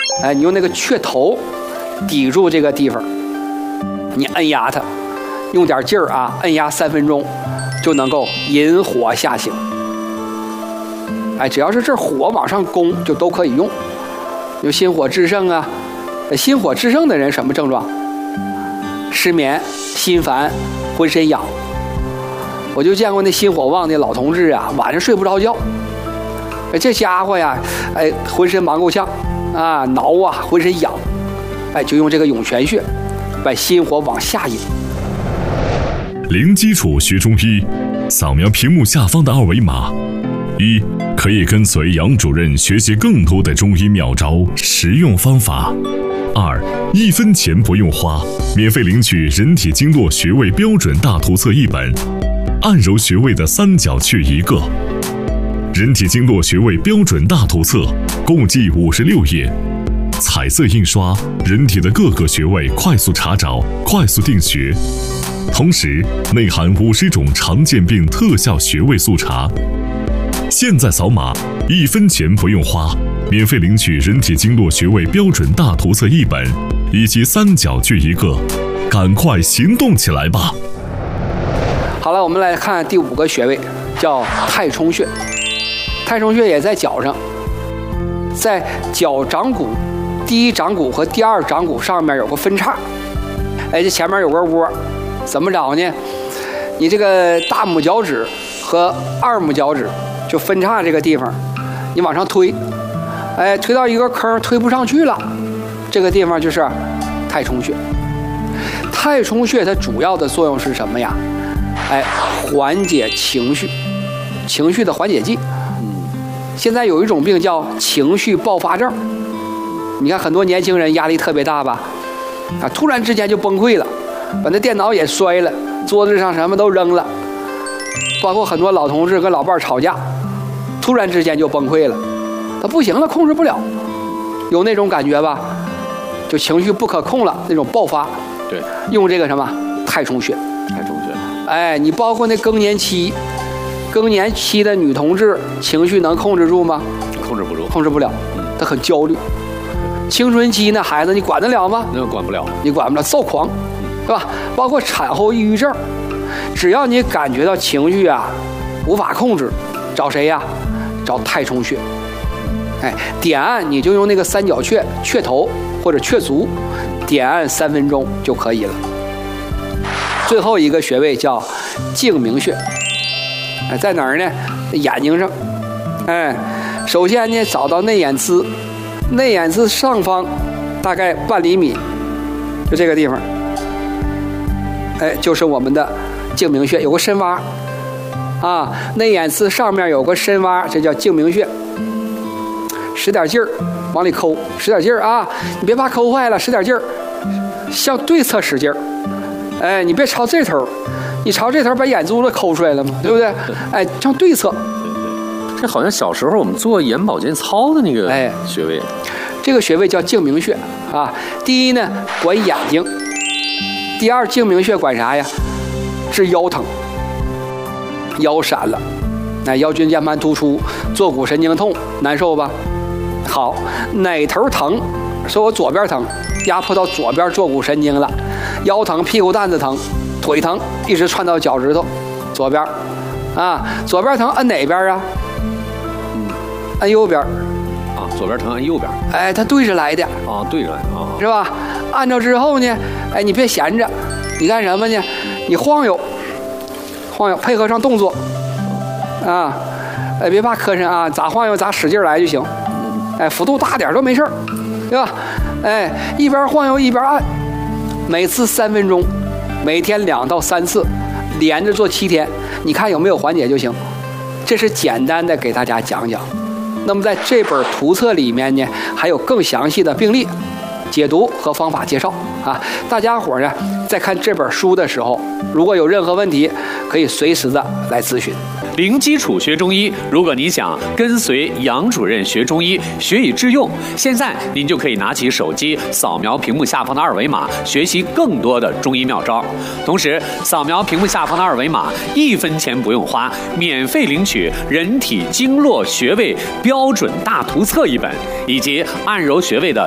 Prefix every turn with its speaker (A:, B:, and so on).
A: 你用那个雀头抵住这个地方，你按压它，用点劲儿啊，按压3分钟，就能够引火下行。只要是这火往上攻，就都可以用。有心火炽盛啊，心火炽盛的人什么症状？失眠、心烦、浑身痒。我就见过那心火旺的老同志啊，晚上睡不着觉。这家伙呀，浑身忙够呛啊，挠啊，浑身痒。就用这个涌泉穴，把心火往下引。
B: 零基础学中医，扫描屏幕下方的2维码。1. 可以跟随杨主任学习更多的中医妙招、实用方法。2. 1分钱不用花，免费领取人体经络穴位标准大图册1本，按揉穴位的3角穴1个。人体经络穴位标准大图册共计56页，彩色印刷，人体的各个穴位快速查找、快速定穴，同时内含50种常见病特效穴位速查。现在扫码，1分钱不用花，免费领取人体经络穴位标准大图册1本，以及3角穴1个，赶快行动起来吧！
A: 好了，我们来看第5个穴位，叫太冲穴。太冲穴也在脚上，在脚掌骨第1掌骨和第2掌骨上面有个分叉，这前面有个窝，怎么找呢？你这个大拇脚趾和2拇脚趾就分叉这个地方，你往上推，推到一个坑，推不上去了，这个地方就是太冲穴。太冲穴它主要的作用是什么呀？缓解情绪，情绪的缓解剂。现在有一种病叫情绪爆发症，你看很多年轻人压力特别大吧，突然之间就崩溃了，把那电脑也摔了，桌子上什么都扔了，包括很多老同志跟老伴吵架，突然之间就崩溃了，他不行了，控制不了，有那种感觉吧？就情绪不可控了，那种爆发。
C: 对，
A: 用这个什么太冲穴。
C: 太冲穴。
A: 你包括那更年期的女同志，情绪能控制住吗？
C: 控制不住，
A: 控制不了，她很焦虑。青春期那孩子，你管得了吗？
C: 那管不了，
A: 你管不了，躁狂，对吧？包括产后抑郁症，只要你感觉到情绪啊无法控制，找谁呀？找太冲穴。点按你就用那个3角穴、雀头或者雀足，点按3分钟就可以了。最后一个穴位叫睛明穴，在哪儿呢？眼睛上。首先呢，找到内眼眦，内眼眦上方大概半厘米，就这个地方，就是我们的睛明穴，有个深洼啊，内眼眦上面有个深洼，这叫睛明穴。使点劲儿往里抠，使点劲儿啊，你别怕抠坏了，使点劲儿，向对侧使劲儿。你别朝这头，你朝这头把眼珠子抠出来了嘛，对不对？向对侧。
C: 这好像小时候我们做眼保健操的那个穴位。
A: 这个穴位叫睛明穴啊。第一呢，管眼睛；第二，睛明穴管啥呀？治腰疼，腰闪了，腰椎间盘突出，坐骨神经痛，难受吧？好，哪头疼？说我左边疼，压迫到左边坐骨神经了，腰疼、屁股蛋子疼、腿疼，一直窜到脚趾头，左边啊，左边疼按哪边啊？按右边
C: 啊，左边疼按右边。
A: 它对着来的
C: 啊，对着来啊，
A: 是吧？按照之后呢，你别闲着，你干什么呢？你晃悠，晃悠，配合上动作啊，别怕磕碜啊，咋晃悠咋使劲来就行。幅度大点都没事儿，对吧？一边晃悠一边按，每次3分钟，每天2到3次，连着做7天，你看有没有缓解就行。这是简单的给大家讲讲。那么在这本图册里面呢，还有更详细的病例解读和方法介绍啊。大家伙呢在看这本书的时候，如果有任何问题，可以随时的来咨询。
C: 零基础学中医，如果你想跟随杨主任学中医，学以致用，现在您就可以拿起手机，扫描屏幕下方的2维码，学习更多的中医妙招。同时，扫描屏幕下方的2维码，1分钱不用花，免费领取人体经络穴位标准大图册1本，以及按揉穴位的